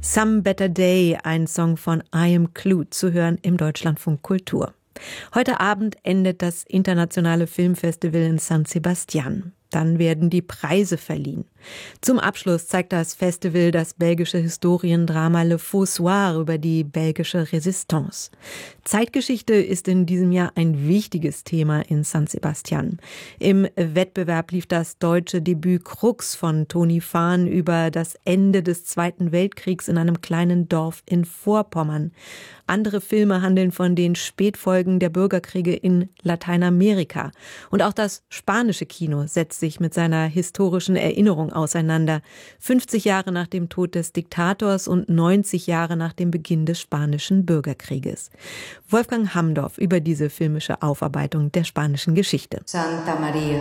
Some Better Day, ein Song von I Am Clue, zu hören im Deutschlandfunk Kultur. Heute Abend endet das internationale Filmfestival in San Sebastián. Dann werden die Preise verliehen. Zum Abschluss zeigt das Festival das belgische Historiendrama Le Fossoir über die belgische Resistance. Zeitgeschichte ist in diesem Jahr ein wichtiges Thema in San Sebastián. Im Wettbewerb lief das deutsche Debüt Krux von Toni Fahn über das Ende des Zweiten Weltkriegs in einem kleinen Dorf in Vorpommern. Andere Filme handeln von den Spätfolgen der Bürgerkriege in Lateinamerika. Und auch das spanische Kino setzt sich mit seiner historischen Erinnerung auseinander. 50 Jahre nach dem Tod des Diktators und 90 Jahre nach dem Beginn des spanischen Bürgerkrieges. Wolfgang Hamdorf über diese filmische Aufarbeitung der spanischen Geschichte. Santa María,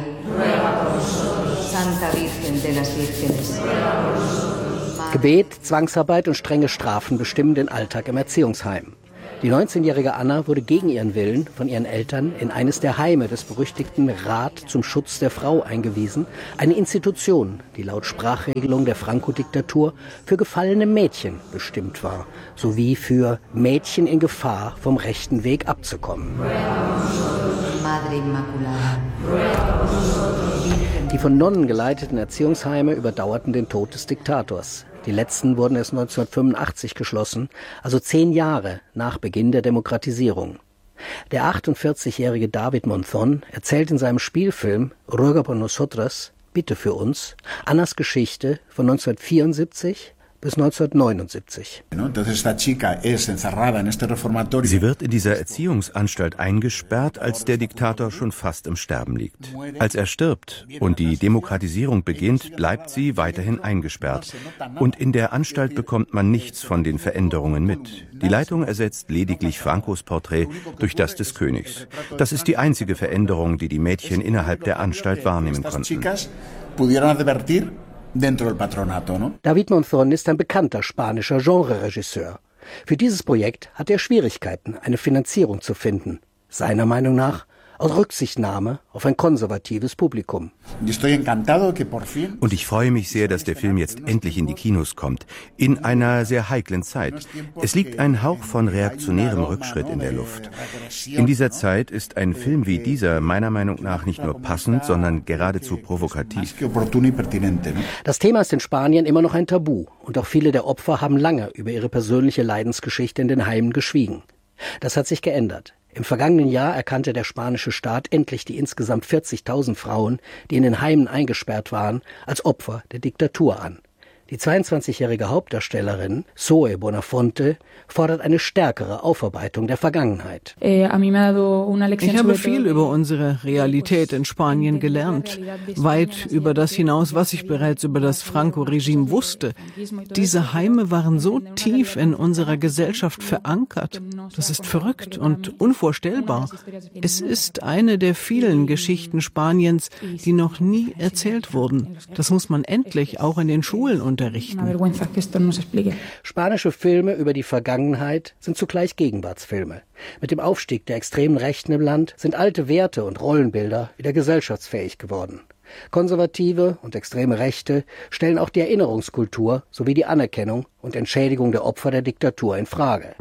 Santa Virgen de las Vírgenes. Gebet, Zwangsarbeit und strenge Strafen bestimmen den Alltag im Erziehungsheim. Die 19-jährige Anna wurde gegen ihren Willen von ihren Eltern in eines der Heime des berüchtigten Rat zum Schutz der Frau eingewiesen, eine Institution, die laut Sprachregelung der Franco-Diktatur für gefallene Mädchen bestimmt war, sowie für Mädchen in Gefahr, vom rechten Weg abzukommen. Die von Nonnen geleiteten Erziehungsheime überdauerten den Tod des Diktators. Die letzten wurden erst 1985 geschlossen, also 10 Jahre nach Beginn der Demokratisierung. Der 48-jährige David Monzón erzählt in seinem Spielfilm Ruega por nosotras, Bitte für uns, Annas Geschichte von 1974 bis 1979. Sie wird in dieser Erziehungsanstalt eingesperrt, als der Diktator schon fast im Sterben liegt. Als er stirbt und die Demokratisierung beginnt, bleibt sie weiterhin eingesperrt. Und in der Anstalt bekommt man nichts von den Veränderungen mit. Die Leitung ersetzt lediglich Francos Porträt durch das des Königs. Das ist die einzige Veränderung, die die Mädchen innerhalb der Anstalt wahrnehmen konnten. David Monzón ist ein bekannter spanischer Genreregisseur. Für dieses Projekt hat er Schwierigkeiten, eine Finanzierung zu finden. Seiner Meinung nach aus Rücksichtnahme auf ein konservatives Publikum. Und ich freue mich sehr, dass der Film jetzt endlich in die Kinos kommt. In einer sehr heiklen Zeit. Es liegt ein Hauch von reaktionärem Rückschritt in der Luft. In dieser Zeit ist ein Film wie dieser meiner Meinung nach nicht nur passend, sondern geradezu provokativ. Das Thema ist in Spanien immer noch ein Tabu. Und auch viele der Opfer haben lange über ihre persönliche Leidensgeschichte in den Heimen geschwiegen. Das hat sich geändert. Im vergangenen Jahr erkannte der spanische Staat endlich die insgesamt 40.000 Frauen, die in den Heimen eingesperrt waren, als Opfer der Diktatur an. Die 22-jährige Hauptdarstellerin Zoe Bonafonte fordert eine stärkere Aufarbeitung der Vergangenheit. Ich habe viel über unsere Realität in Spanien gelernt, weit über das hinaus, was ich bereits über das Franco-Regime wusste. Diese Heime waren so tief in unserer Gesellschaft verankert. Das ist verrückt und unvorstellbar. Es ist eine der vielen Geschichten Spaniens, die noch nie erzählt wurden. Das muss man endlich auch in den Schulen unterrichten. Spanische Filme über die Vergangenheit sind zugleich Gegenwartsfilme. Mit dem Aufstieg der extremen Rechten im Land sind alte Werte und Rollenbilder wieder gesellschaftsfähig geworden. Konservative und extreme Rechte stellen auch die Erinnerungskultur sowie die Anerkennung und Entschädigung der Opfer der Diktatur in Frage.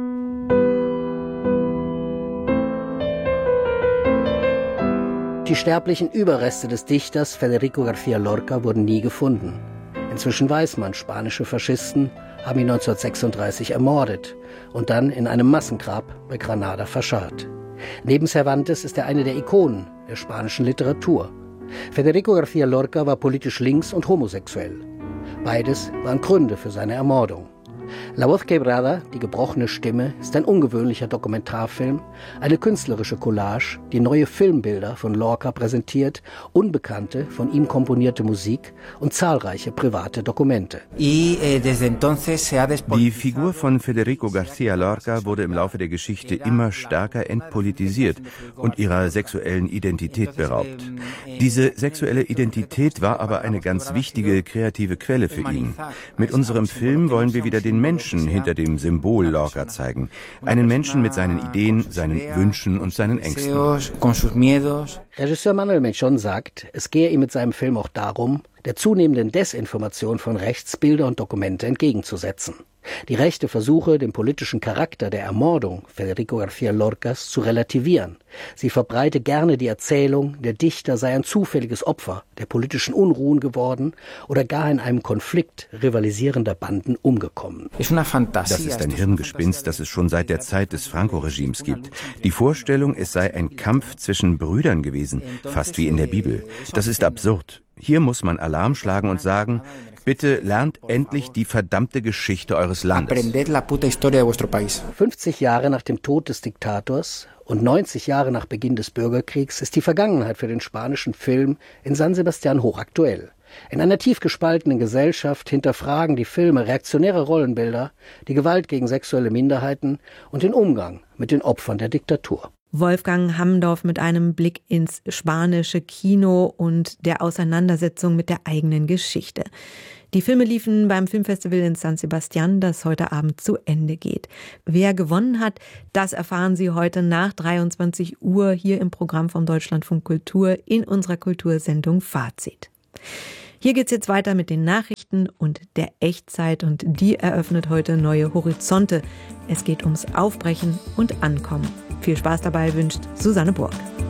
Die sterblichen Überreste des Dichters Federico García Lorca wurden nie gefunden. Inzwischen weiß man, spanische Faschisten haben ihn 1936 ermordet und dann in einem Massengrab bei Granada verscharrt. Neben Cervantes ist er eine der Ikonen der spanischen Literatur. Federico García Lorca war politisch links und homosexuell. Beides waren Gründe für seine Ermordung. La Voz Quebrada, die gebrochene Stimme, ist ein ungewöhnlicher Dokumentarfilm, eine künstlerische Collage, die neue Filmbilder von Lorca präsentiert, unbekannte, von ihm komponierte Musik und zahlreiche private Dokumente. Die Figur von Federico García Lorca wurde im Laufe der Geschichte immer stärker entpolitisiert und ihrer sexuellen Identität beraubt. Diese sexuelle Identität war aber eine ganz wichtige kreative Quelle für ihn. Mit unserem Film wollen wir wieder den Menschen hinter dem Symbol Lorca zeigen. Einen Menschen mit seinen Ideen, seinen Wünschen und seinen Ängsten. Regisseur Manuel Mechon sagt, es gehe ihm mit seinem Film auch darum, der zunehmenden Desinformation von rechts Bilder und Dokumente entgegenzusetzen. Die Rechte versuche, den politischen Charakter der Ermordung Federico García Lorcas zu relativieren. Sie verbreite gerne die Erzählung, der Dichter sei ein zufälliges Opfer der politischen Unruhen geworden oder gar in einem Konflikt rivalisierender Banden umgekommen. Das ist ein Hirngespinst, das es schon seit der Zeit des Franco-Regimes gibt. Die Vorstellung, es sei ein Kampf zwischen Brüdern gewesen, fast wie in der Bibel. Das ist absurd. Hier muss man Alarm schlagen und sagen, bitte lernt endlich die verdammte Geschichte eures Landes. 50 Jahre nach dem Tod des Diktators und 90 Jahre nach Beginn des Bürgerkriegs ist die Vergangenheit für den spanischen Film in San Sebastián hochaktuell. In einer tief gespaltenen Gesellschaft hinterfragen die Filme reaktionäre Rollenbilder, die Gewalt gegen sexuelle Minderheiten und den Umgang mit den Opfern der Diktatur. Wolfgang Hammendorf mit einem Blick ins spanische Kino und der Auseinandersetzung mit der eigenen Geschichte. Die Filme liefen beim Filmfestival in San Sebastián, das heute Abend zu Ende geht. Wer gewonnen hat, das erfahren Sie heute nach 23 Uhr hier im Programm vom Deutschlandfunk Kultur in unserer Kultursendung Fazit. Hier geht's jetzt weiter mit den Nachrichten und der Echtzeit und die eröffnet heute neue Horizonte. Es geht ums Aufbrechen und Ankommen. Viel Spaß dabei wünscht Susanne Burg.